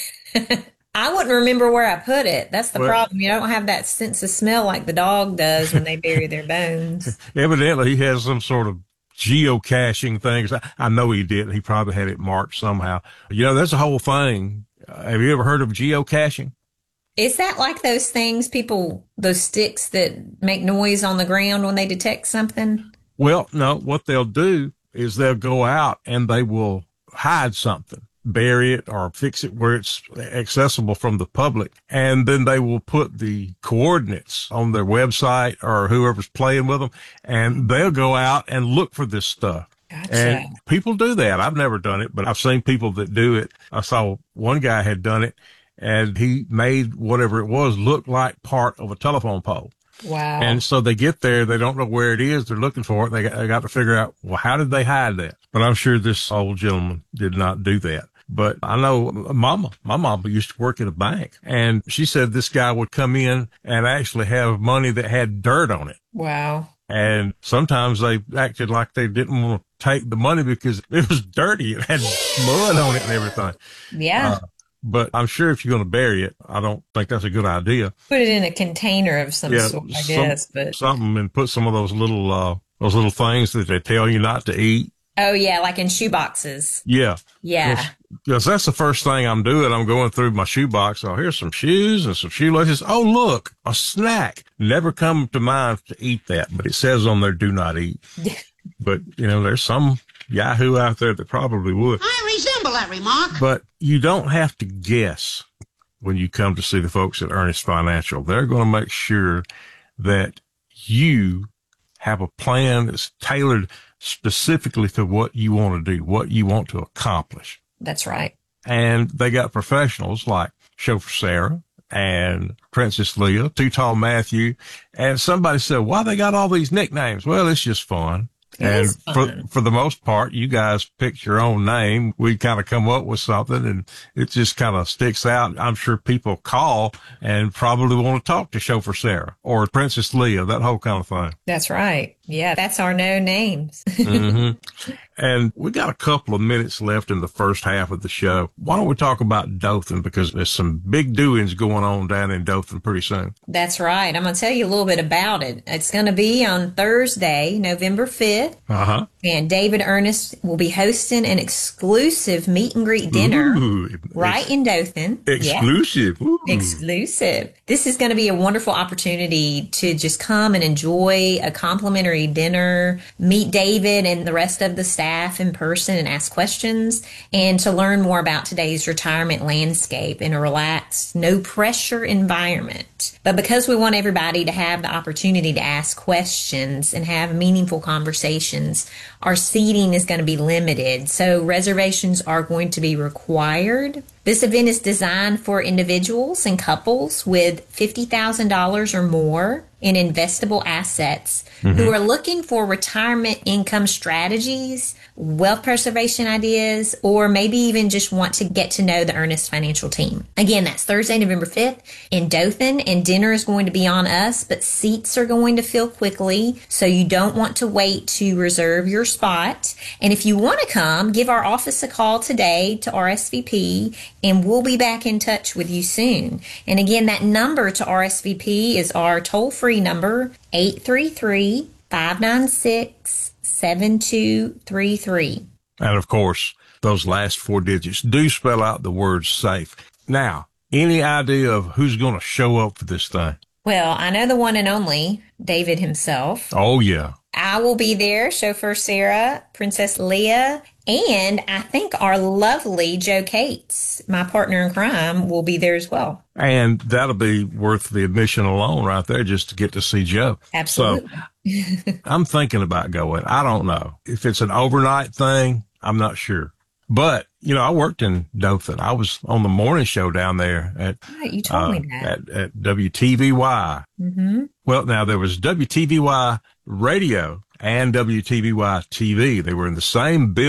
I wouldn't remember where I put it. That's the well, problem. You don't have that sense of smell like the dog does when they bury their bones. Evidently, he has some sort of geocaching things. I, I know he did. He probably had it marked somehow. You know, there's a whole thing. Uh, have you ever heard of geocaching? Is that like those things people, those sticks that make noise on the ground when they detect something? Well, no, what they'll do is they'll go out and they will hide something, bury it or fix it where it's accessible from the public. And then they will put the coordinates on their website or whoever's playing with them, and they'll go out and look for this stuff. Gotcha. And people do that. I've never done it, but I've seen people that do it. I saw one guy had done it, and he made whatever it was look like part of a telephone pole. Wow. And so they get there, they don't know where it is, they're looking for it, they got, they got to figure out, well, how did they hide that? But I'm sure this old gentleman did not do that. But I know mama, my mama used to work at a bank, and she said this guy would come in and actually have money that had dirt on it. Wow. And sometimes they acted like they didn't want to take the money because it was dirty. It had mud on it and everything. Yeah. Uh, But I'm sure if you're going to bury it, I don't think that's a good idea. Put it in a container of some yeah, sort, I some, guess. But something, and put some of those little, uh, those little things that they tell you not to eat. Oh, yeah, like in shoe boxes. Yeah. Yeah. Because that's the first thing I'm doing. I'm going through my shoe box. Oh, here's some shoes and some shoelaces. Oh, look, a snack. Never come to mind to eat that, but it says on there, do not eat. But, you know, there's some yahoo out there that probably would. I resemble that remark. But you don't have to guess when you come to see the folks at Ernest Financial. They're going to make sure that you have a plan that's tailored specifically to what you want to do, what you want to accomplish. That's right. And they got professionals like Chauffeur Sarah and Princess Leah, Too Tall Matthew. And somebody said, why they got all these nicknames? Well, it's just fun. It and for fun. for the most part, you guys picked your own name. We kind of come up with something, and it just kind of sticks out. I'm sure people call and probably want to talk to Chauffeur Sarah or Princess Leah, that whole kind of thing. That's right. Yeah, that's our no names. Mm-hmm. And we got a couple of minutes left in the first half of the show. Why don't we talk about Dothan, because there's some big doings going on down in Dothan pretty soon. That's right. I'm going to tell you a little bit about it. It's going to be on Thursday, November fifth. Uh-huh. And David Ernest will be hosting an exclusive meet and greet dinner Ooh, right ex- in Dothan. Exclusive. Yeah. Ooh. Exclusive. This is going to be a wonderful opportunity to just come and enjoy a complimentary dinner, meet David and the rest of the staff in person and ask questions, and to learn more about today's retirement landscape in a relaxed, no pressure environment. But because we want everybody to have the opportunity to ask questions and have meaningful conversations, our seating is going to be limited. So reservations are going to be required. This event is designed for individuals and couples with fifty thousand dollars or more in investable assets mm-hmm. who are looking for retirement income strategies, wealth preservation ideas, or maybe even just want to get to know the Ernest Financial team. Again, that's Thursday, November fifth in Dothan, and dinner is going to be on us, but seats are going to fill quickly, so you don't want to wait to reserve your spot. And if you want to come, give our office a call today to R S V P, and we'll be back in touch with you soon. And again, that number to R S V P is our toll-free number, eight three three, five nine six, seven two three three. And of course, those last four digits do spell out the word safe. Now, any idea of who's going to show up for this thing? Well, I know the one and only, David himself. Oh, yeah. I will be there, Chauffeur Sarah, Princess Leah, and I think our lovely Joe Cates, my partner in crime, will be there as well. And that'll be worth the admission alone right there just to get to see Joe. Absolutely. So I'm thinking about going. I don't know. If it's an overnight thing, I'm not sure. But, you know, I worked in Dothan. I was on the morning show down there at, right, you told uh, me that. at, at W T V Y. Mm-hmm. Well, now there was W T V Y radio and W T V Y T V. They were in the same building.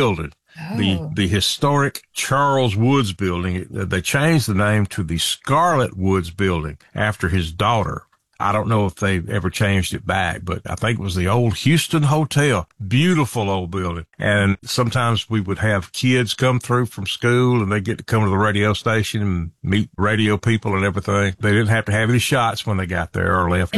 Oh. The the historic Charles Woods building. They changed the name to the Scarlett Woods building after his daughter. I don't know if they ever changed it back, but I think it was the old Houston Hotel. Beautiful old building. And sometimes we would have kids come through from school and they get to come to the radio station and meet radio people and everything. They didn't have to have any shots when they got there or left.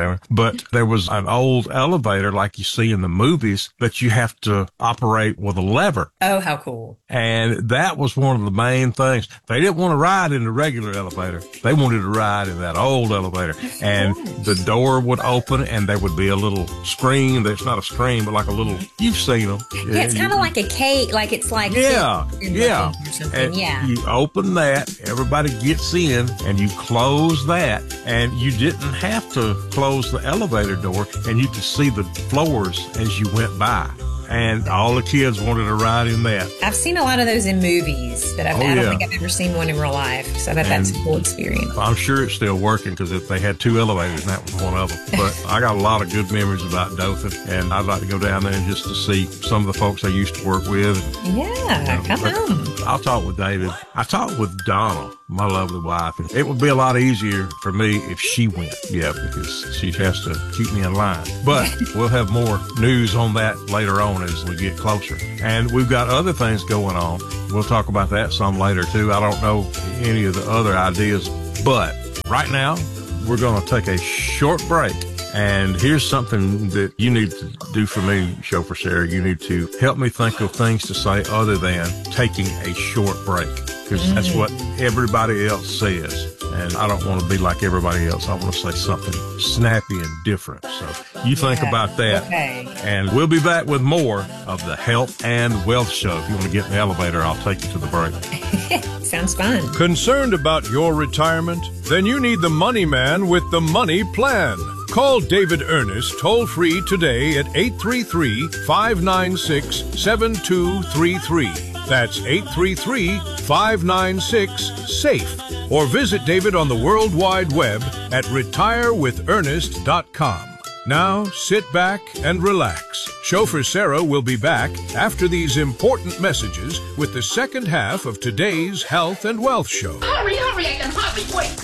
But there was an old elevator like you see in the movies that you have to operate with a lever. Oh, how cool. And that was one of the main things. They didn't want to ride in the regular elevator. They wanted to ride in that old elevator. And the door would open and there would be a little screen. That's not a screen, but like a little, you've seen them. Yeah, it's kind of like a cake, like it's like. Yeah, yeah. And yeah. You open that, everybody gets in, and you close that, and you didn't have to close the elevator door, and you could see the floors as you went by. And all the kids wanted to ride in that. I've seen a lot of those in movies, but I've, Oh, I don't yeah. think I've ever seen one in real life. So I bet that's a cool experience. I'm sure it's still working because if they had two elevators, and that was one of them. But I got a lot of good memories about Dothan, and I'd like to go down there just to see some of the folks I used to work with. Yeah, come on. I'll talk with David. I talked with Donna, my lovely wife, and it would be a lot easier for me if she went. Yeah, because she has to keep me in line. But we'll have more news on that later on as we get closer. And we've got other things going on. We'll talk about that some later, too. I don't know any of the other ideas. But right now, we're going to take a short break. And here's something that you need to do for me, Chauffeur Sarah. You need to help me think of things to say other than taking a short break. Because mm-hmm. that's what everybody else says. And I don't want to be like everybody else. I want to say something snappy and different. So you think Yeah. about that. Okay. And we'll be back with more of the Health and Wealth Show. If you want to get in the elevator, I'll take you to the break. Sounds fun. Concerned about your retirement? Then you need the Money Man with the Money Plan. Call David Ernest toll-free today at eight three three, five nine six, seven two three three. That's eight three three, five nine six, SAFE. Or visit David on the World Wide Web at retire with ernest dot com. Now, sit back and relax. Chauffeur Sarah will be back after these important messages with the second half of today's Health and Wealth Show. Hurry, hurry, I can hardly wait.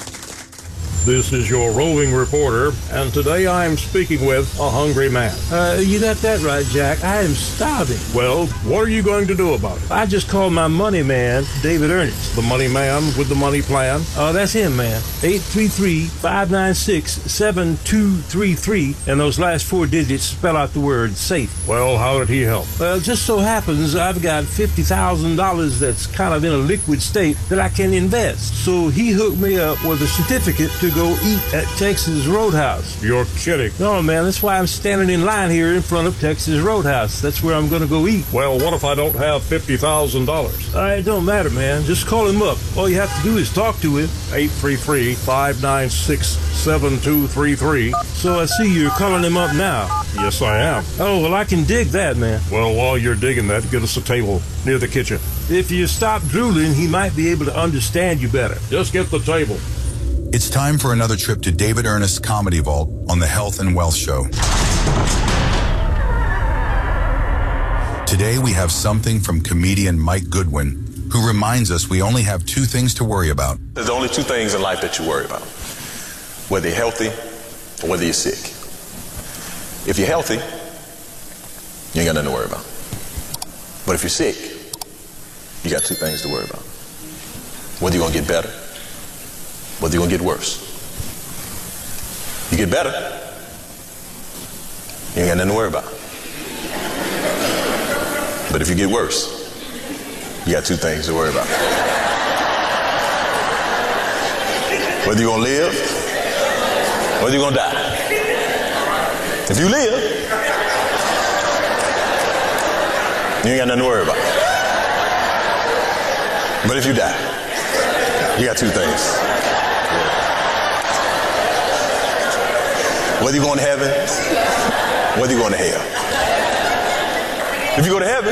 This is your roving reporter, and today I'm speaking with a hungry man. Uh, you got that right, Jack. I am starving. Well, what are you going to do about it? I just called my money man, David Ernest. The money man with the money plan? Oh, that's him, man. eight three three, five nine six, seven two three three, and those last four digits spell out the word SAFE. Well, how did he help? Well, just so happens I've got fifty thousand dollars that's kind of in a liquid state that I can invest. So he hooked me up with a certificate to go eat at Texas Roadhouse. You're kidding. No, man, that's why I'm standing in line here in front of Texas Roadhouse. That's where I'm going to go eat. Well, what if I don't have fifty thousand dollars? All right, it don't matter, man. Just call him up. All you have to do is talk to him. eight three three, five nine six, seven two three three. So I see you're calling him up now. Yes, I am. Oh, well, I can dig that, man. Well, while you're digging that, get us a table near the kitchen. If you stop drooling, he might be able to understand you better. Just get the table. It's time for another trip to David Ernest's Comedy Vault on the Health and Wealth Show. Today we have something from comedian Mike Goodwin, who reminds us we only have two things to worry about. There's only two things in life that you worry about. Whether you're healthy or whether you're sick. If you're healthy, you ain't got nothing to worry about. But if you're sick, you got two things to worry about. Whether you're going to get better, whether you're going to get worse. You get better, you ain't got nothing to worry about. But if you get worse, you got two things to worry about. Whether you're going to live, whether you're going to die. If you live, you ain't got nothing to worry about. But if you die, you got two things. Whether you're going to heaven, whether you're going to hell. If you go to heaven,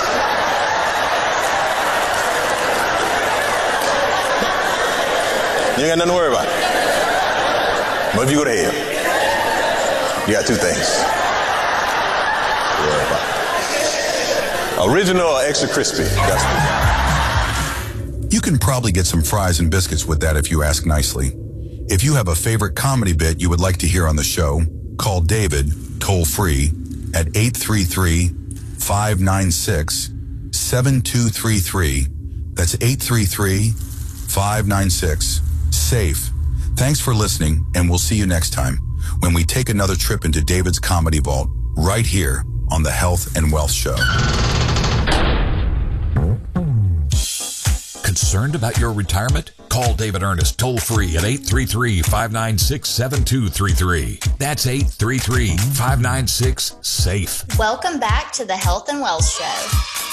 you ain't got nothing to worry about. But if you go to hell, you got two things to worry about. Original or extra crispy? That's You can probably get some fries and biscuits with that if you ask nicely. If you have a favorite comedy bit you would like to hear on the show, call David, toll free, at eight three three, five nine six, seven two three three. That's eight three three, five nine six, SAFE. Thanks for listening, and we'll see you next time when we take another trip into David's Comedy Vault right here on the Health and Wealth Show. Concerned about your retirement? Call David Ernest toll free at eight three three, five nine six, seven two three three. That's eight three three, five nine six, SAFE. Welcome back to the Health and Wealth Show.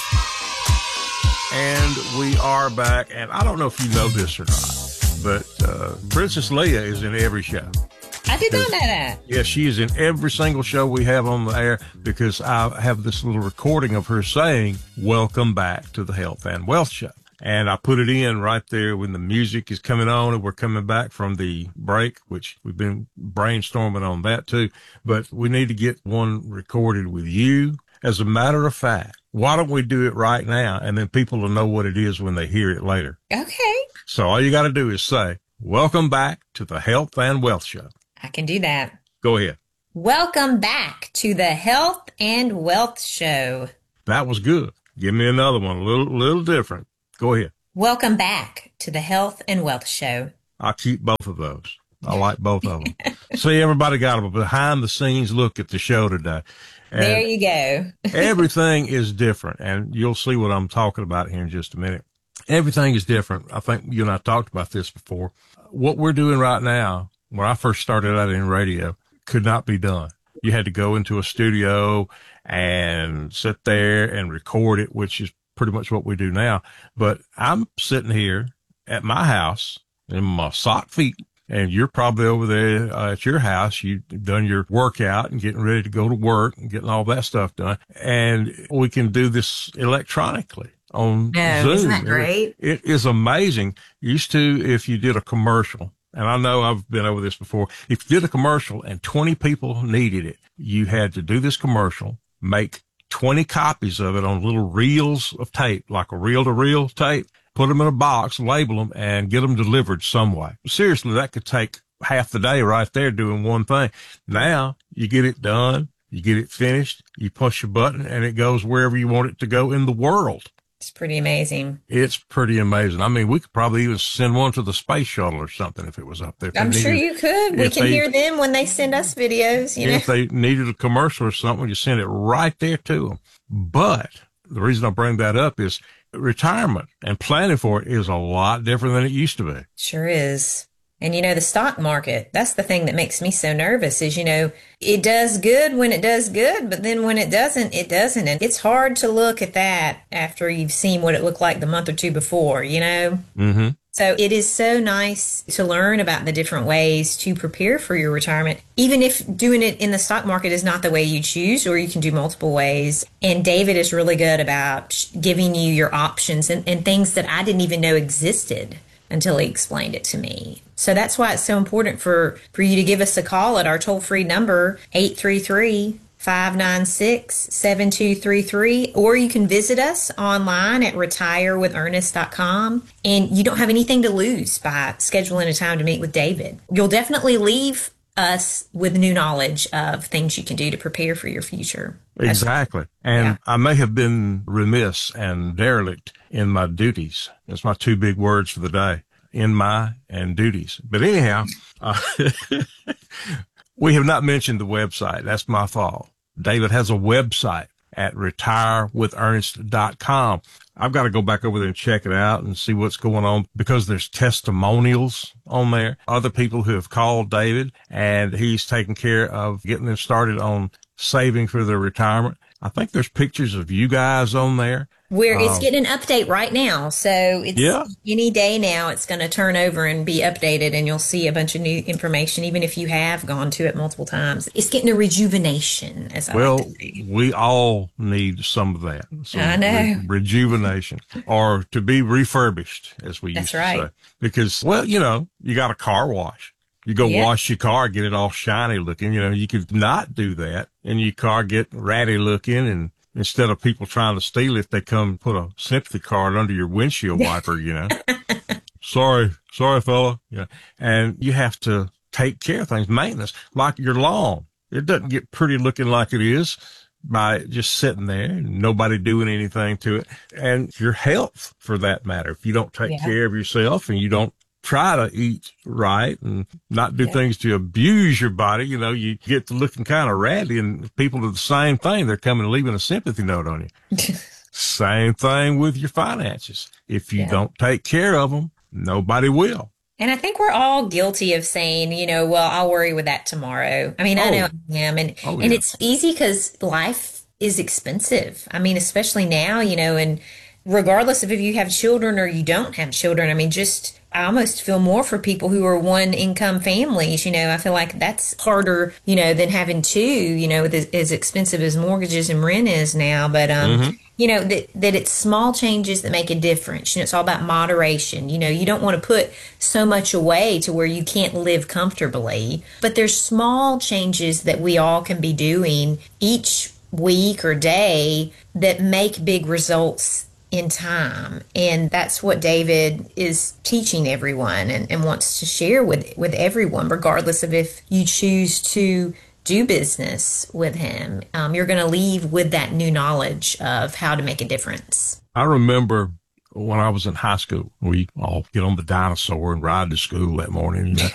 And we are back, and I don't know if you know this or not, but uh, Princess Leia is in every show. I did not know that. Yeah, she is in every single show we have on the air because I have this little recording of her saying, welcome back to the Health and Wealth Show. And I put it in right there when the music is coming on and we're coming back from the break, which we've been brainstorming on that too. But we need to get one recorded with you. As a matter of fact, why don't we do it right now? And then people will know what it is when they hear it later. Okay. So all you got to do is say, welcome back to the Health and Wealth Show. I can do that. Go ahead. Welcome back to the Health and Wealth Show. That was good. Give me another one, a little, little different. Go ahead. Welcome back to the Health and Wealth Show. I'll keep both of those. I like both of them. See, everybody got a behind-the-scenes look at the show today. And there you go. Everything is different, and you'll see what I'm talking about here in just a minute. Everything is different. I think you and I talked about this before. What we're doing right now, when I first started out in radio, could not be done. You had to go into a studio and sit there and record it, which is pretty much what we do now. But I'm sitting here at my house in my sock feet, and you're probably over there uh, at your house. You've done your workout and getting ready to go to work and getting all that stuff done. And we can do this electronically on no, Zoom. Isn't that great? It, it is amazing. Used to, if you did a commercial, and I know I've been over this before, if you did a commercial and twenty people needed it, you had to do this commercial, make twenty copies of it on little reels of tape, like a reel-to-reel tape, put them in a box, label them, and get them delivered some way. Seriously, that could take half the day right there doing one thing. Now, you get it done, you get it finished, you push a button, and it goes wherever you want it to go in the world. It's pretty amazing. It's pretty amazing. I mean, we could probably even send one to the space shuttle or something if it was up there. I'm sure you could. We can hear them when they send us videos. You know, if they needed a commercial or something, you send it right there to them. But the reason I bring that up is retirement and planning for it is a lot different than it used to be. Sure is. And, you know, the stock market, that's the thing that makes me so nervous is, you know, it does good when it does good, but then when it doesn't, it doesn't. And it's hard to look at that after you've seen what it looked like the month or two before, you know? Mm-hmm. So it is so nice to learn about the different ways to prepare for your retirement, even if doing it in the stock market is not the way you choose, or you can do multiple ways. And David is really good about giving you your options and, and things that I didn't even know existed until he explained it to me. So that's why it's so important for, for you to give us a call at our toll-free number, eight three three, five nine six, seven two three three, or you can visit us online at retire with ernest dot com. And you don't have anything to lose by scheduling a time to meet with David. You'll definitely leave us with new knowledge of things you can do to prepare for your future. Exactly. And yeah. I may have been remiss and derelict in my duties. That's my two big words for the day. In my and duties. But anyhow, uh, we have not mentioned the website. That's my fault. David has a website at retire with ernest dot com. I've got to go back over there and check it out and see what's going on because there's testimonials on there. Other people who have called David and he's taking care of getting them started on saving for their retirement. I think there's pictures of you guys on there. Where it's um, getting an update right now. So it's yeah. any day now it's going to turn over and be updated and you'll see a bunch of new information, even if you have gone to it multiple times. It's getting a rejuvenation, as I well, like to say. We all need some of that. Some I know. Re- rejuvenation or to be refurbished, as we That's used right. to say. Because, well, you know, you got a car wash. You go yeah. wash your car, get it all shiny looking. You know, you could not do that and your car get ratty looking and instead of people trying to steal it, they come put a sympathy card under your windshield wiper, you know. sorry, sorry, fella. Yeah. And you have to take care of things, maintenance, like your lawn. It doesn't get pretty looking like it is by just sitting there and nobody doing anything to it. And your health, for that matter, if you don't take yeah. care of yourself and you don't try to eat right and not do yeah. things to abuse your body, you know, you get to looking kind of ratty, and people do the same thing. They're coming and leaving a sympathy note on you. Same thing with your finances. If you yeah. don't take care of them, nobody will. And I think we're all guilty of saying, you know, well, I'll worry with that tomorrow. I mean, oh. I know I am. And, oh, yeah. and it's easy because life is expensive. I mean, especially now, you know, and regardless of if you have children or you don't have children, I mean, just I almost feel more for people who are one income families. You know, I feel like that's harder, you know, than having two, you know, as, as expensive as mortgages and rent is now. But, um, mm-hmm. you know, that, that it's small changes that make a difference. You know, it's all about moderation. You know, you don't want to put so much away to where you can't live comfortably. But there's small changes that we all can be doing each week or day that make big results in time. And that's what David is teaching everyone and, and wants to share with, with everyone, regardless of if you choose to do business with him. Um, you're going to leave with that new knowledge of how to make a difference. I remember when I was in high school, we all get on the dinosaur and ride to school that morning. You know?